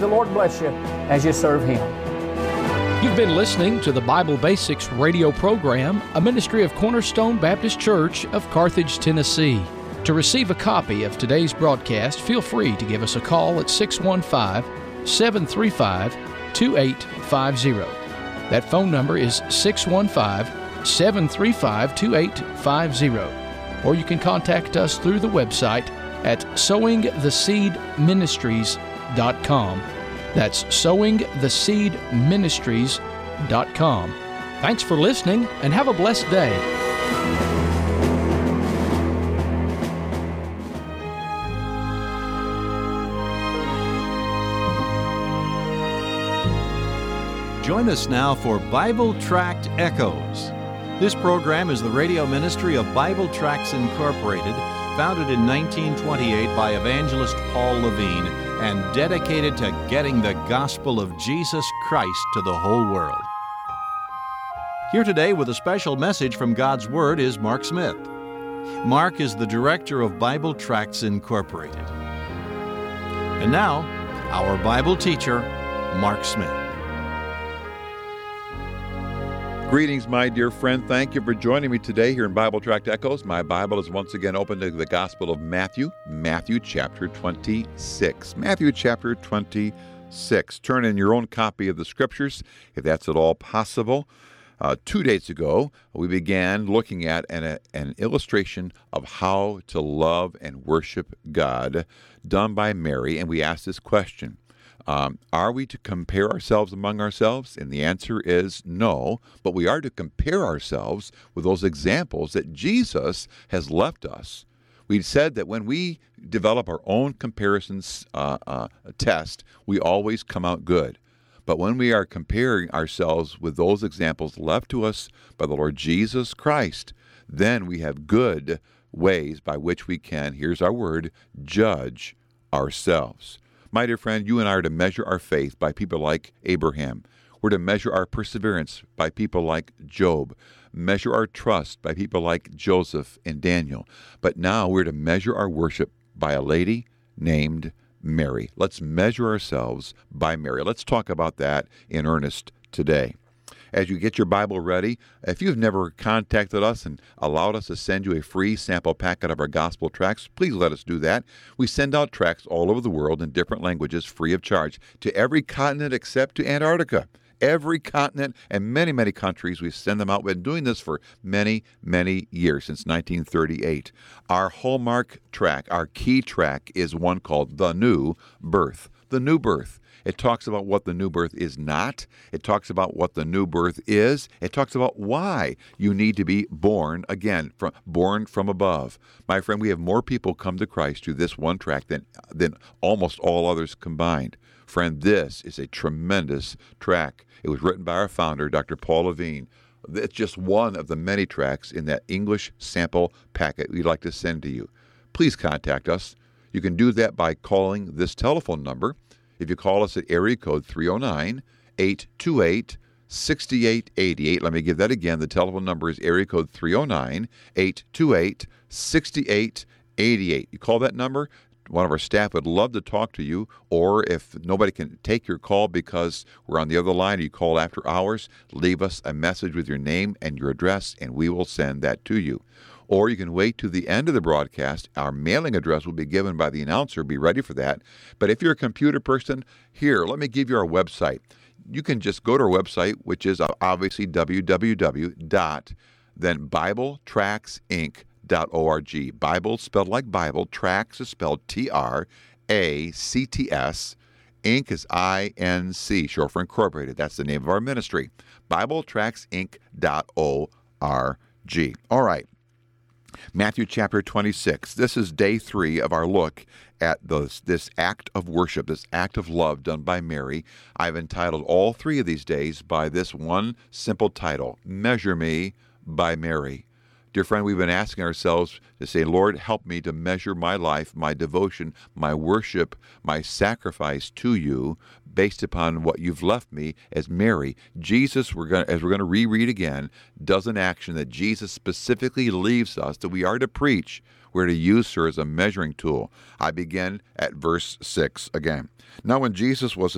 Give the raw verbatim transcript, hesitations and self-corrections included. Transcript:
The Lord bless you as you serve Him. You've been listening to the Bible Basics radio program, a ministry of Cornerstone Baptist Church of Carthage, Tennessee. To receive a copy of today's broadcast, feel free to give us a call at six one five, seven three five, two eight five zero. That phone number is six one five, seven three five, two eight five zero. Or you can contact us through the website at sowing the seed ministries dot com. That's sowing the seed ministries dot com. Thanks for listening and have a blessed day. Join us now for Bible Tract Echoes. This program is the radio ministry of Bible Tracts Incorporated, founded in nineteen twenty-eight by evangelist Paul Levine, and dedicated to getting the gospel of Jesus Christ to the whole world. Here today with a special message from God's Word is Mark Smith. Mark is the director of Bible Tracts Incorporated. And now, our Bible teacher, Mark Smith. Greetings, my dear friend. Thank you for joining me today here in Bible Tract Echoes. My Bible is once again open to the Gospel of Matthew, Matthew chapter twenty-six. Matthew chapter twenty-six. Turn in your own copy of the Scriptures, if that's at all possible. Uh, two days ago, we began looking at an, a, an illustration of how to love and worship God done by Mary, and we asked this question. Um, are we to compare ourselves among ourselves? And the answer is no, but we are to compare ourselves with those examples that Jesus has left us. We said that when we develop our own comparisons uh, uh, test, we always come out good. But when we are comparing ourselves with those examples left to us by the Lord Jesus Christ, then we have good ways by which we can, here's our word, judge ourselves. My dear friend, you and I are to measure our faith by people like Abraham. We're to measure our perseverance by people like Job. Measure our trust by people like Joseph and Daniel. But now we're to measure our worship by a lady named Mary. Let's measure ourselves by Mary. Let's talk about that in earnest today. As you get your Bible ready, if you've never contacted us and allowed us to send you a free sample packet of our gospel tracts, please let us do that. We send out tracts all over the world in different languages free of charge to every continent except to Antarctica. Every continent and many, many countries, we send them out. We've been doing this for many, many years, since nineteen thirty-eight. Our hallmark tract, our key tract, is one called The New Birth. The New Birth. It talks about what the new birth is not. It talks about what the new birth is. It talks about why you need to be born again, from, born from above. My friend, we have more people come to Christ through this one tract than, than almost all others combined. Friend, this is a tremendous tract. It was written by our founder, Doctor Paul Levine. It's just one of the many tracts in that English sample packet we'd like to send to you. Please contact us. You can do that by calling this telephone number. If you call us at area code three oh nine, eight two eight, six eight eight eight, let me give that again. The telephone number is area code three oh nine, eight two eight, six eight eight eight. You call that number, one of our staff would love to talk to you, or if nobody can take your call because we're on the other line or you call after hours, leave us a message with your name and your address, and we will send that to you. Or you can wait to the end of the broadcast. Our mailing address will be given by the announcer. Be ready for that. But if you're a computer person, here, let me give you our website. You can just go to our website, which is obviously w w w dot then bible tracts inc dot org. Bible spelled like Bible. Tracts is spelled T R A C T S. Inc is I N C, short for Incorporated. That's the name of our ministry. bible tracts inc dot org. All right. Matthew chapter twenty-six. This is day three of our look at those, this act of worship, this act of love done by Mary. I've entitled all three of these days by this one simple title, Measure Me by Mary. Dear friend, we've been asking ourselves to say, Lord, help me to measure my life, my devotion, my worship, my sacrifice to you based upon what you've left me as Mary. Jesus, we're going as we're going to reread again, does an action that Jesus specifically leaves us that we are to preach. We're to use her as a measuring tool. I begin at verse six again. Now when Jesus was